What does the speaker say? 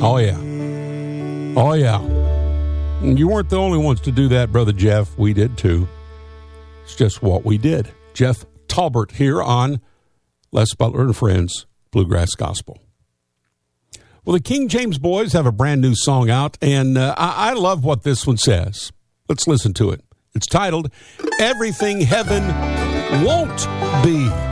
Oh, yeah. Oh, yeah. And you weren't the only ones to do that, Brother Jeff. We did, too. It's just what we did. Jeff Talbert here on Les Butler and Friends Bluegrass Gospel. Well, the King James Boys have a brand new song out, and I love what this one says. Let's listen to it. It's titled, Everything Heaven Won't Be.